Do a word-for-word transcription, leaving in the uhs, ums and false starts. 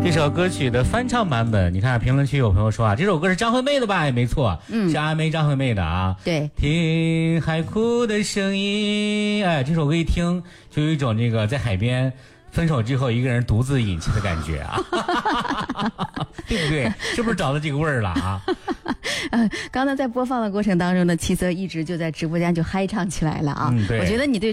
这首歌曲的翻唱版本，你看评论区有朋友说啊，这首歌是张惠妹的吧？也没错，嗯，是阿妹张惠妹的啊。 对， 听海哭的声音，哎，这首歌一听就有一种这个在海边分手之后一个人独自饮气的感觉啊，对不对？是不是找到这个味儿了啊？ 呃，刚才在播放的过程当中呢，齐泽一直就在直播间就嗨唱起来了啊。 嗯，对， 我觉得你对